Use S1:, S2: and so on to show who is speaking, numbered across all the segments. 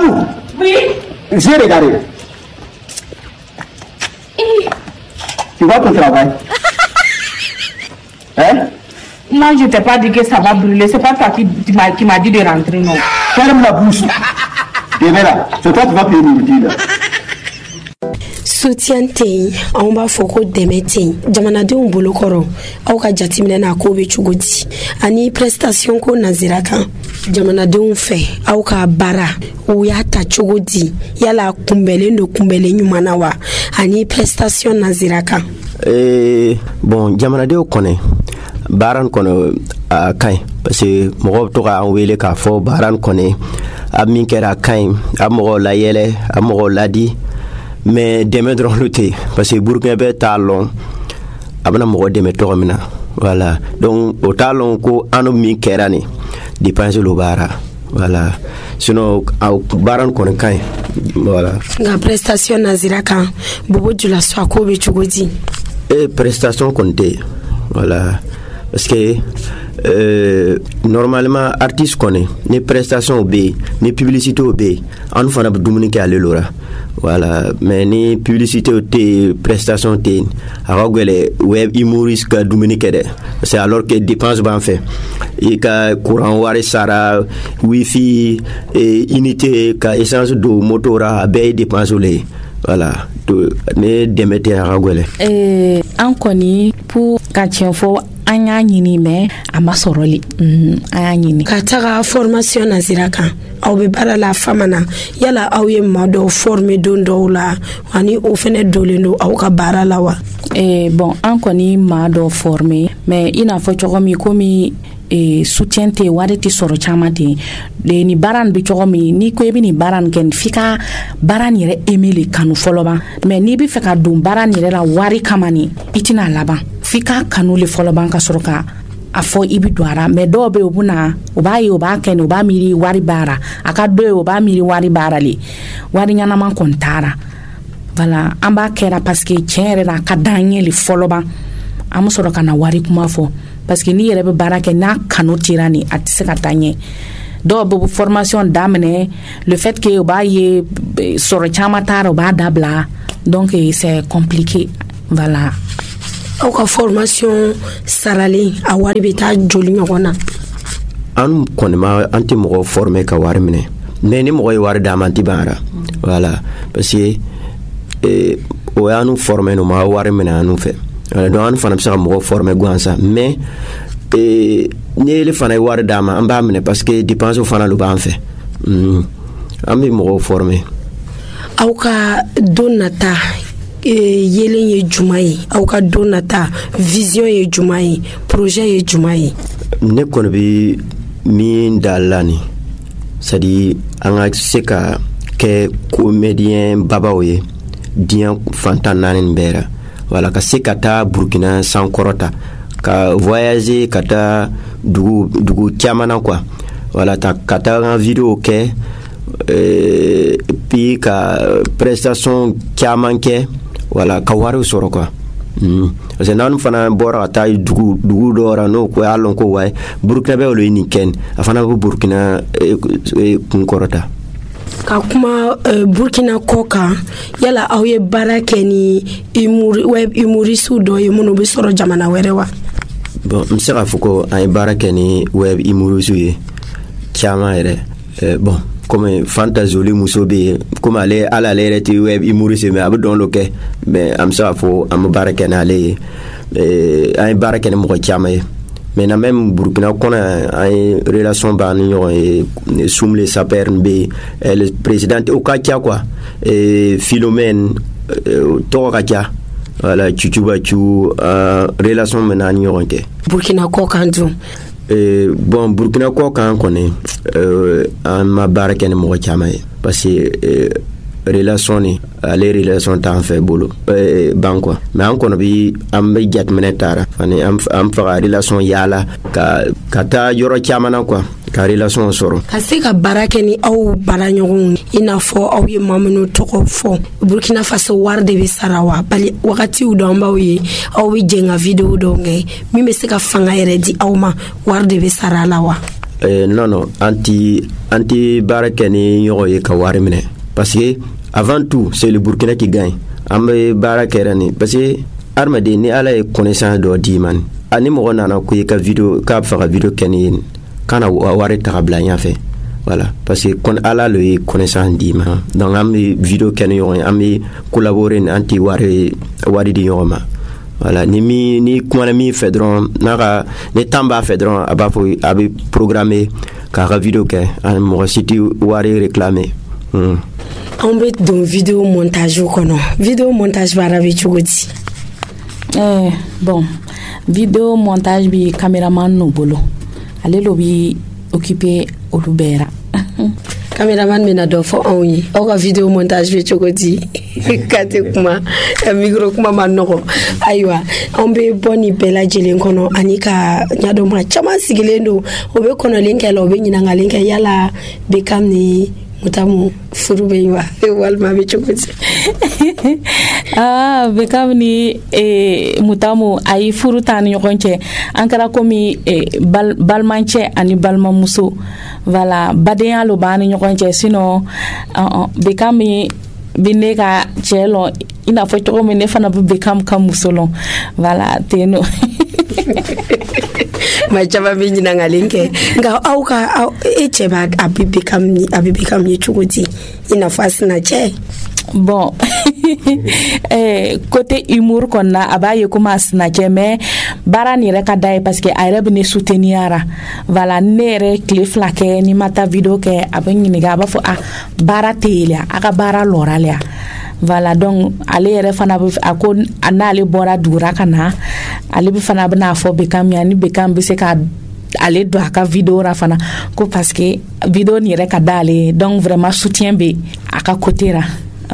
S1: Babou.
S2: Oui.
S1: J'ai regardé. Tu vois ton travail? Hein?
S2: Moi, je t'ai pas dit que ça va brûler. C'est pas toi qui m'a dit de rentrer, non.
S1: Ferme la bouche. Demain là, c'est toi qui vas payer le là.
S3: Soutien tey on b'a fɔ ko dɛmɛ tey jamanadenw bolo kɔrɔ aw ka jateminɛ na ko bɛ cogo di ani prestation ko nazira kan jamanadenw fɛ aw ka baara o y'a ta cogo di yala kunbɛlen do kunbɛlen ɲuman na wa ani prestation nazira kan
S4: bon jamanadenw kɔnɛ baaran kɔnɔ a kaɲi parce que mɔgɔw to ka an wele k'a fɔ baaran kɔnɛ a min kɛra a kaɲi a mɔgɔw layɛlɛ a mɔgɔw ladi mais dɛmɛ dɔrɔn lo tɛ parce que burukina bɛ t'a lɔn a bɛna mɔgɔ dɛmɛ tɔgɔ min na voilà donc o t'a lɔn ko an min kɛra nin dépense lo baara voilà sinon aw baaran kɔni kaɲi voilà
S3: nka prestation nazira kan bobo jula so ko bɛ cogo di
S4: prestation kɔni tɛ voilà parce que normalement artiste connaît ni prestation be ni publicité be an fana be dumuni ke ale lora voilà mais ni publicité te prestation te agogele web humoriste ka dumuni ke de c'est alors que dépense ban fait et ka courant wari sara wifi et unité ka essence do motora be dépense le voilà ne demete agogele
S5: an koni pour ka tienfo an y'a ɲini mais a ma sɔrɔli an y'a ɲini
S3: ka taga formation nazira kan aw bɛ baara la fama na yala aw ye maa dɔw former don dɔw la ani o fɛnɛ dolen do aw ka baara la wa
S5: bon an kɔni maa dɔw former mais i n'a fɔ cogo min komi soutien te wari tɛ sɔrɔ caman ten ni baara nin bɛ cogo min n'i ko i bɛ nin baara nin kɛ f'i ka baara nin yɛrɛ aimer le kanu fɔlɔ ban mais n'i bɛ fɛ ka don baara nin yɛrɛ la wari kama nin i tɛna laban f'i ka kanu le fɔlɔ ban ka sɔrɔ ka a fɔ i bɛ don a la mais dɔw bɛ yen o b'a ye o b'a kɛ o b'a miiri wari baara a ka dɔ ye o b'a miiri wari baara le wari ɲɛnama kɔni taara voilà an b'a kɛra parce que tiɲɛ yɛrɛ la a ka d'an ye le fɔlɔ ban an bɛ sɔrɔ ka na wari kuma fɔ parce que n'i yɛrɛ bɛ baara kɛ n'a kanu tira nin a tɛ se ka taa ɲɛ dɔw bɛ formation daminɛ le fait que o b'a ye sɔrɔ caman taara o b'a dabila donc c'est compliqué voilà
S3: aw ka formation saralen a wari bɛ taa joli ɲɔgɔn na
S4: an kɔni ma an tɛ mɔgɔ former ka wari minɛ mais ni mɔgɔ ye wari d'a ma an tɛ ban ara voilà parce que o y'an former no ma wari minɛ an fɛ donc an fana bɛ se ka mɔgɔ former gansan mais ni ele fana ye wari d'a ma an b'a minɛ parce que dépense fana lo b'an fɛ an bɛ mɔgɔw former
S3: aw ka don nata yelen ye juma ye aw ka don nata vision ye juma ye projet ye juma ye
S4: ne kɔni bɛ min da la ni c'est à dire an ka se ka kɛ comédien babaw ye diɲɛ fantan naani bɛɛ la voilà ka se ka taa Burkina sankɔrɔta ka voyager ka taa dugu caman na quoi voilà ka taa an vidéo kɛ puis ka prestation caman kɛ voilà ka wari sɔrɔ quoi parce que n'an fana bɔra ka taa dugu dɔ la n'o ko y'a lɔn ko wayi Burkina bɛ olu ye nin kɛ a fana bɛ Burkina kunkɔrɔta
S3: ka kuma Burkina kɔ kan yala aw ye baara kɛ ni web humoriste dɔ ye minnu bɛ sɔrɔ jamana wɛrɛ wa
S4: bon n bɛ se k'a fɔ ko an ye baara kɛ ni web humoriste ye caman yɛrɛ bon comme Fanta Zoli muso bɛ yen comme ale yɛrɛ tɛ web humoriste mais a bɛ dɔn dɔ kɛ mais an bɛ se k'a fɔ an bɛ baara kɛ n'ale ye an ye baara kɛ ni mɔgɔ caman ye maintenant même Burkina kɔnɔ an ye relation b'an ni ɲɔgɔn ye Sumle Saper bɛ yen le président o ka ca quoi Philomène tɔgɔ ka ca voilà Cucubacu relation bɛ n'an ni ɲɔgɔn cɛ
S3: Burkina kɔ kan dun
S4: bon Burkina kɔ kan kɔni an ma baara kɛ ni mɔgɔ caman ye parce que relation ni ale relation t'an fɛ bolo ban quoi mais an kɔni bi an bɛ jateminɛ taara fani an faga relation yaala ka taa yɔrɔ caman na quoi ka relation sɔrɔ
S3: ka se ka baara kɛ ni aw baara ɲɔgɔnw i n'a fɔ aw ye maa minnu tɔgɔ fɔ Burkina Faso wari de bɛ sara wa bali wagatiw dɔ an b'aw ye aw bɛ jɛn ka vidéo dɔw kɛ min bɛ se ka fanga yɛrɛ di aw ma wari de bɛ sara la wa
S4: non anti baara kɛ ni ɲɔgɔn ye ka wari minɛ parce que avant tout c'est le Burkina qui gagne an bɛ baara kɛra ni parce que adamaden ni ala ye connaissance dɔ d'i ma ani mɔgɔ nana ko i ka video k'a bɛ fɛ ka video kɛ ni ye kana wari ta ka bila ɲɛfɛ voilà parce que ala le ye connaissance d'i ma donc an bɛ video kɛ ni ɲɔgɔn ye an bɛ collaborer ni an tɛ wari di ɲɔgɔn ma voilà ni kumana min fɛ dɔrɔn ni temps b'a fɛ dɔrɔn a b'a fɔ a bɛ programmer k'a ka video kɛ an mɔgɔ si tɛ wari réclamer.
S3: An bɛ don video montage kɔnɔ video montage baara bɛ cogo di?
S5: Bon video montage bi cameraman no bolo ale lo bi occuper olu bɛɛ ra.
S3: Cameraman bɛna dɔ fɔ anw ye aw ka video montage bɛ cogo di? Kate kuma micro kuma ma nɔgɔ ayiwa an bɛ bɔ ni bɛɛ lajɛlen kɔnɔ ani ka ɲadɔn maa caman sigilen don o bɛ kɔnɔlen kɛ la o bɛ ɲininkalen kɛ yala Bekam ni Mutamu furu bɛ yen wa walima bɛ cogo di?
S5: Bekam ni Mutamu ayi furu t'an ni ɲɔgɔn cɛ an kɛra komi balimancɛ ani balimamuso voilà badenya lo b'an ni ɲɔgɔn cɛ sinon Bekam bi ne ka cɛ lɔn i n'a fɔ cogo min ne fana bɛ Bekam ka muso lɔn voilà ten no.
S3: Ma caman bɛ ɲininkalen kɛ nka aw ka e cɛ b'a a bɛ Bekam ye cogo di i n'a fɔ a sina cɛ?
S5: Bon côté humour kɔnɔna a b'a ye komi a sina cɛ mais baara nin yɛrɛ ka d'a ye parce que a yɛrɛ bɛ ne soutenir ra voilà ne yɛrɛ tile 2 kɛ ni ma taa video kɛ a bɛ ɲininka a b'a fɔ baara tɛ yen a ka baara lɔra le voilà donc ale yɛrɛ fana bɛ a ko n'ale bɔra dugura ka na ale bɛ fana bɛna fɔ Bekam ye ni Bekam bɛ se ka ale do a ka video ra fana ko parce que video nin yɛrɛ ka d'ale donc vraiment soutien bɛ a ka côté ra.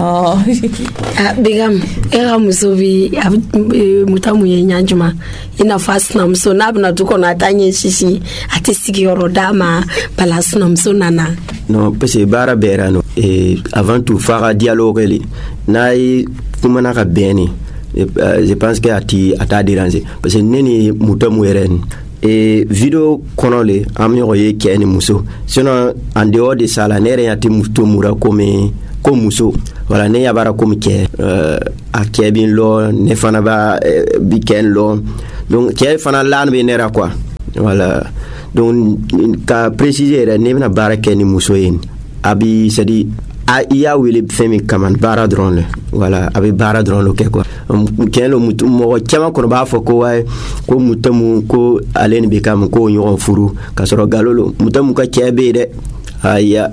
S3: Bekam e ka muso bi Mutamu ye ɲa juma i n'a fɔ a sinamuso n'a bɛna du kɔnɔ a t'a ɲɛ sisi a tɛ sigiyɔrɔ d'a ma bala sinamuso nana.
S4: Non parce que baara bɛɛ ra no avant tout f'a ka dialogue le n'a ye kumana ka bɛn ni je pense que a t'a déranger parce que ne ni Mutamu yɛrɛ ni video kɔnɔ le an bɛ ɲɔgɔn ye cɛ ni muso sinon en dehors de ça la ne yɛrɛ ɲa tɛ Mutamura ko muso voilà ne yabara comme cɛ a cɛ bi lɔ ne fana bi kɛ lɔ donc cɛ fana lan bɛ ne ra quoi voilà donc ka préciser yɛrɛ ne bɛna baara kɛ ni muso ye a bi c'est à dire i y'a wele fɛn min kama baara dɔrɔn le voilà a bɛ baara dɔrɔn le kɛ quoi cɛn lo mɔgɔ caman kɔnɔ b'a fɔ ko waye ko Mutamu ko ale ni Bekam ko ɲɔgɔn furu ka sɔrɔ galon lo Mutamu ka cɛ bɛ yen dɛ aya.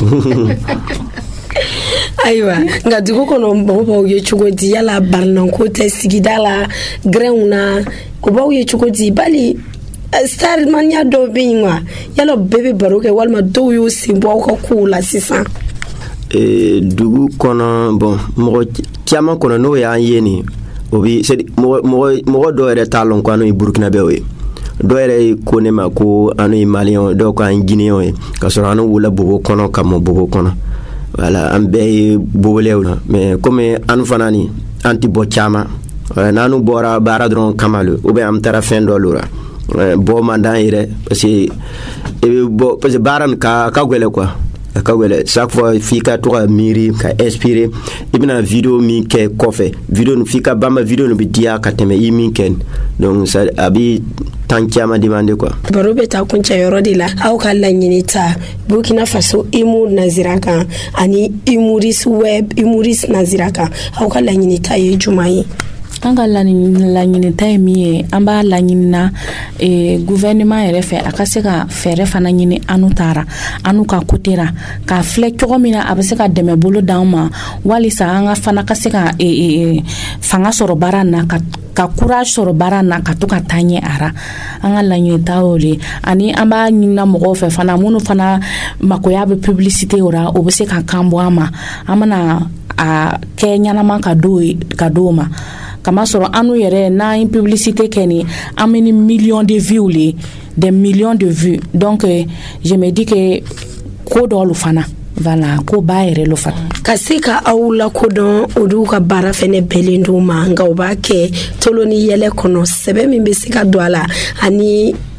S3: Ayiwa nka dugu kɔnɔ mɔgɔ b'aw ye cogo di yala baranako tɛ sigida la grɛnw na o b'aw ye cogo di bali starmania dɔw bɛ yen wa yala bɛɛ bɛ baro kɛ walima dɔw y'u sen bɔ aw ka kow la sisan?
S4: Dugu kɔnɔ bon mɔgɔ caman kɔnɔ n'o y'an ye nin o bi mɔgɔ dɔw yɛrɛ t'a lɔn ko an ye Burkinabɛw ye dɔw yɛrɛ ye ko ne ma ko an ye Maliyɛnw dɔw ko an ye Guinéens ye ka sɔrɔ an wolola Bobo kɔnɔ ka mɔ Bobo kɔnɔ voilà an bɛɛ ye bobolew na mais comme an fana ni an tɛ bɔ caman n'an bɔra baara dɔrɔn kama le ou bien an taara fɛn dɔ lora bɔ man d'an yɛrɛ parce que baara nin ka gɛlɛ quoi ka gɛlɛ chaque fois f'i ka to ka miiri ka inspirer i bɛna video min kɛ kɔfɛ video nin f'i ka bama video nin bɛ diya ka tɛmɛ i min kɛ donc ça a bi temps caman demander quoi.
S3: Baro bɛ taa kuncɛ yɔrɔ de la aw ka laɲini ta Burkina Faso humour Nazira kan ani humoriste web humoriste Nazira kan aw ka laɲini ta ye jumɛn ye?
S5: An ka laɲini ta ye min ye an b'a laɲini na gouvernement yɛrɛ fɛ a ka se ka fɛɛrɛ fana ɲini anu taara anu ka côté ra k'a filɛ cogo min na a bɛ se ka dɛmɛ bolo d'an ma walisa an ka fana ka se ka fanga sɔrɔ baara na ka courage sɔrɔ baara na ka to ka taa ɲɛ a ra an ka laɲini ta y'o de ani an b'a ɲinina mɔgɔw fɛ fana minnu fana makoya bɛ publicité o ra o bɛ se ka kan bɔ an ma an bɛna a kɛ ɲɛnama ka d'o ma kama sɔrɔ anu yɛrɛ n'an ye publicité kɛ ni an bɛ ni millions de vues le des millions de vues donc je me dis que ko dɔlu fana voilà ko ba yɛrɛ lo fana
S3: ka se ka aw la kodɔn olu ka baara fɛnɛ bɛlen d'u ma nka u b'a kɛ tolo ni yɛlɛ kɔnɔ sɛbɛ min bɛ se ka don a la ani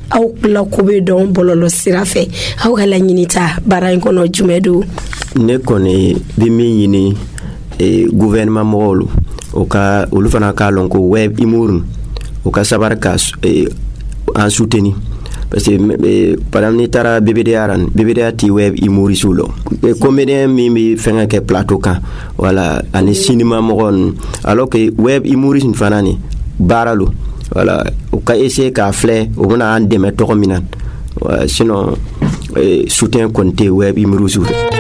S3: aw la ko be dɔn bɔlɔlɔ sira fɛ aw ka laɲini ta baara in kɔnɔ jumɛn do
S4: ne kɔni bi min ɲini gouvernement mɔgɔw o ka olu fana ka lɔn ko web imur o ka sabar ka en soutenir parce que par exemple ni tara BBDA ti web imuri sulo comédien mi bi fenga ke plateau kan wala ani cinéma mɔgɔn alors que web imuri fanani baralo voilà o ka essayer ka flé o bana an dɛmɛ tɔgɔ min na sinon soutien compté web imuru sulo